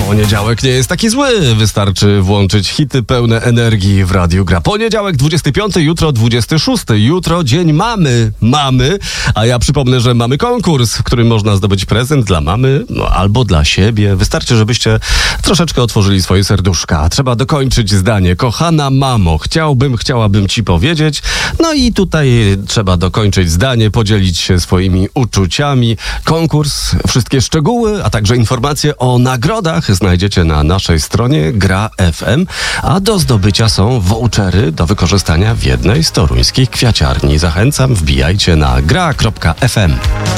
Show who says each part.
Speaker 1: Poniedziałek nie jest taki zły. Wystarczy włączyć hity pełne energii w Radiu Gra. Poniedziałek 25, jutro 26. Jutro dzień mamy. A ja przypomnę, że mamy konkurs, w którym można zdobyć prezent dla mamy, albo dla siebie. Wystarczy, żebyście troszeczkę otworzyli swoje serduszka. Trzeba dokończyć zdanie. Kochana mamo, chciałabym ci powiedzieć. No i tutaj trzeba dokończyć zdanie, podzielić się swoimi uczuciami. Konkurs, wszystkie szczegóły, a także informacje o nagrodach znajdziecie na naszej stronie Gra FM, a do zdobycia są vouchery do wykorzystania w jednej z toruńskich kwiaciarni. Zachęcam, wbijajcie na gra.fm.